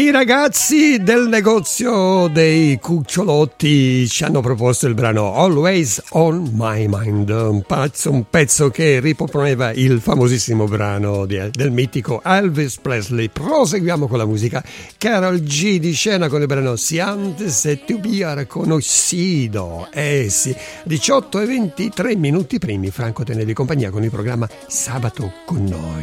I ragazzi del negozio dei cucciolotti ci hanno proposto il brano Always on My Mind, un pezzo che riproponeva il famosissimo brano del mitico Elvis Presley. Proseguiamo con la musica. Karol G di scena con il brano Si antes se te hubiera conocido. Sì, 18 e 23 minuti primi. Franco tenevi compagnia con il programma Sabato con noi.